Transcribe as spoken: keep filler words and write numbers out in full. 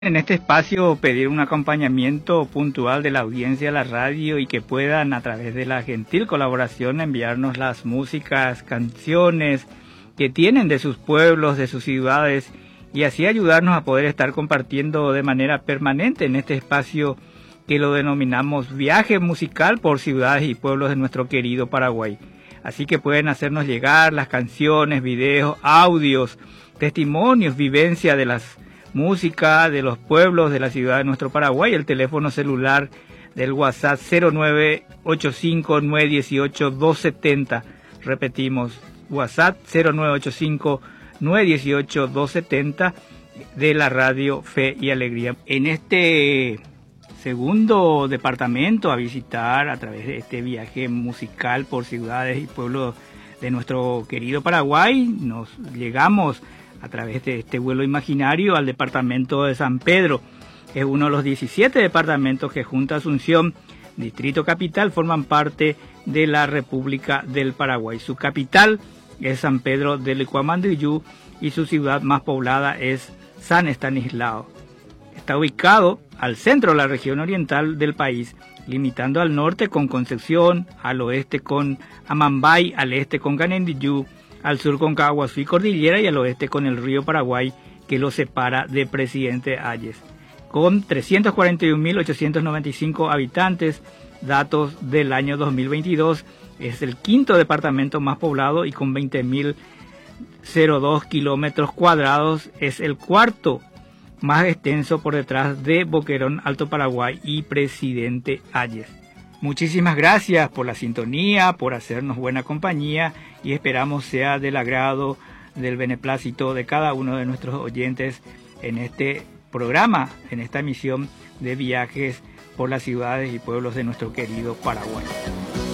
En este espacio pedir un acompañamiento puntual de la audiencia de la radio y que puedan a través de la gentil colaboración enviarnos las músicas, canciones que tienen de sus pueblos, de sus ciudades y así ayudarnos a poder estar compartiendo de manera permanente en este espacio que lo denominamos viaje musical por ciudades y pueblos de nuestro querido Paraguay. Así que pueden hacernos llegar las canciones, videos, audios, testimonios, vivencia de las música de los pueblos de la ciudad de nuestro Paraguay. El teléfono celular del WhatsApp cero nueve ocho cinco, nueve uno ocho, dos siete cero. Repetimos, WhatsApp cero nueve ocho cinco, nueve uno ocho, dos siete cero de la radio Fe y Alegría. En este segundo departamento a visitar a través de este viaje musical por ciudades y pueblos de nuestro querido Paraguay, nos llegamos a través de este vuelo imaginario al departamento de San Pedro. Es uno de los diecisiete departamentos que junto a Asunción, Distrito Capital, forman parte de la República del Paraguay. Su capital es San Pedro del Licuamandiyú y su ciudad más poblada es San Estanislao. Está ubicado al centro de la región oriental del país, limitando al norte con Concepción, al oeste con Amambay, al este con Canindiyú, al sur con Caguazú y Cordillera y al oeste con el río Paraguay que lo separa de Presidente Hayes. Con trescientos cuarenta y un mil ochocientos noventa y cinco habitantes, datos del año dos mil veintidós, es el quinto departamento más poblado y con veinte mil dos kilómetros cuadrados es el cuarto más extenso por detrás de Boquerón, Alto Paraguay y Presidente Hayes. Muchísimas gracias por la sintonía, por hacernos buena compañía y esperamos sea del agrado, del beneplácito de cada uno de nuestros oyentes en este programa, en esta emisión de viajes por las ciudades y pueblos de nuestro querido Paraguay.